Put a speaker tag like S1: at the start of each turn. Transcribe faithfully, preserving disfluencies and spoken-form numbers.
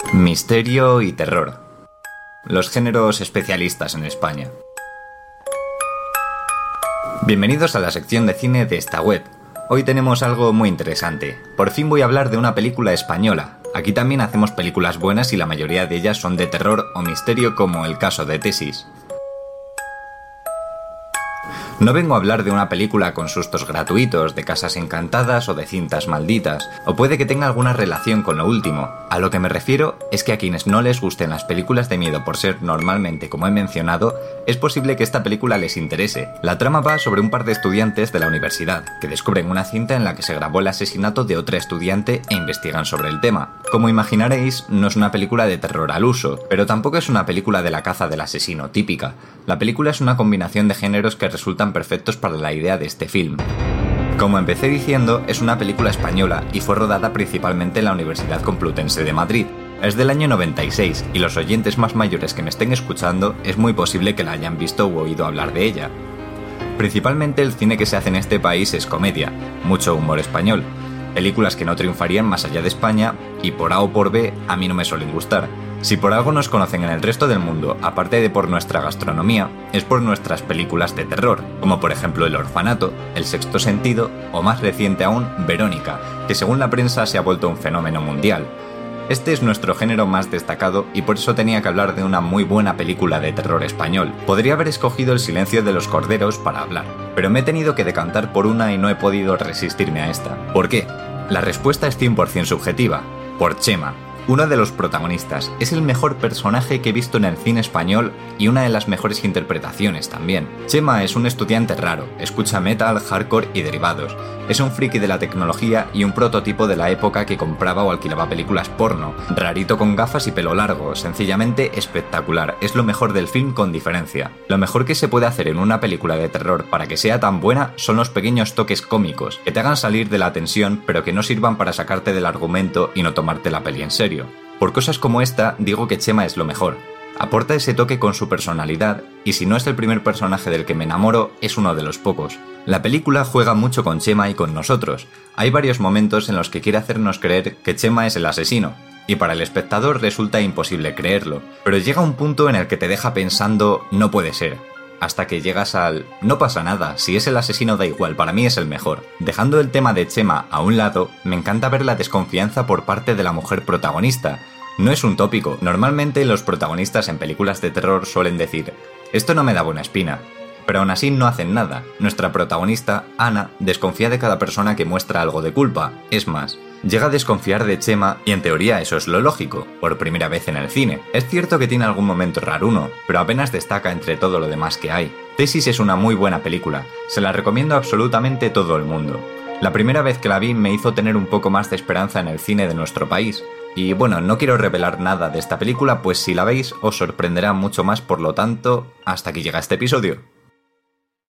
S1: Misterio y terror. Los géneros especialistas en España. Bienvenidos a la sección de cine de esta web. Hoy tenemos algo muy interesante. Por fin voy a hablar de una película española. Aquí también hacemos películas buenas y la mayoría de ellas son de terror o misterio, como el caso de Tesis. No vengo a hablar de una película con sustos gratuitos, de casas encantadas o de cintas malditas, o puede que tenga alguna relación con lo último. A lo que me refiero es que a quienes no les gusten las películas de miedo por ser normalmente como he mencionado, es posible que esta película les interese. La trama va sobre un par de estudiantes de la universidad, que descubren una cinta en la que se grabó el asesinato de otra estudiante e investigan sobre el tema. Como imaginaréis, no es una película de terror al uso, pero tampoco es una película de la caza del asesino típica. La película es una combinación de géneros que resultan perfectos para la idea de este film. Como empecé diciendo, es una película española y fue rodada principalmente en la Universidad Complutense de Madrid. Es del año noventa y seis y los oyentes más mayores que me estén escuchando es muy posible que la hayan visto o oído hablar de ella. Principalmente el cine que se hace en este país es comedia, mucho humor español, películas que no triunfarían más allá de España y por A o por B a mí no me suelen gustar. Si por algo nos conocen en el resto del mundo, aparte de por nuestra gastronomía, es por nuestras películas de terror, como por ejemplo El Orfanato, El Sexto Sentido o más reciente aún, Verónica, que según la prensa se ha vuelto un fenómeno mundial. Este es nuestro género más destacado y por eso tenía que hablar de una muy buena película de terror español. Podría haber escogido El Silencio de los Corderos para hablar, pero me he tenido que decantar por una y no he podido resistirme a esta. ¿Por qué? La respuesta es cien por ciento subjetiva. Por Chema. Uno de los protagonistas, es el mejor personaje que he visto en el cine español y una de las mejores interpretaciones también. Chema es un estudiante raro, escucha metal, hardcore y derivados. Es un friki de la tecnología y un prototipo de la época que compraba o alquilaba películas porno. Rarito con gafas y pelo largo, sencillamente espectacular, es lo mejor del film con diferencia. Lo mejor que se puede hacer en una película de terror para que sea tan buena son los pequeños toques cómicos, que te hagan salir de la tensión pero que no sirvan para sacarte del argumento y no tomarte la peli en serio. Por cosas como esta, digo que Chema es lo mejor. Aporta ese toque con su personalidad, y si no es el primer personaje del que me enamoro, es uno de los pocos. La película juega mucho con Chema y con nosotros. Hay varios momentos en los que quiere hacernos creer que Chema es el asesino, y para el espectador resulta imposible creerlo. Pero llega un punto en el que te deja pensando, no puede ser. Hasta que llegas al no pasa nada, si es el asesino da igual, para mí es el mejor. Dejando el tema de Chema a un lado, me encanta ver la desconfianza por parte de la mujer protagonista. No es un tópico, normalmente los protagonistas en películas de terror suelen decir esto no me da buena espina, pero aún así no hacen nada. Nuestra protagonista, Ana, desconfía de cada persona que muestra algo de culpa, es más, llega a desconfiar de Chema y en teoría eso es lo lógico, por primera vez en el cine. Es cierto que tiene algún momento raruno, pero apenas destaca entre todo lo demás que hay. Tesis es una muy buena película, se la recomiendo a absolutamente todo el mundo. La primera vez que la vi me hizo tener un poco más de esperanza en el cine de nuestro país. Y bueno, no quiero revelar nada de esta película, pues si la veis os sorprenderá mucho más, por lo tanto, hasta aquí llega este episodio.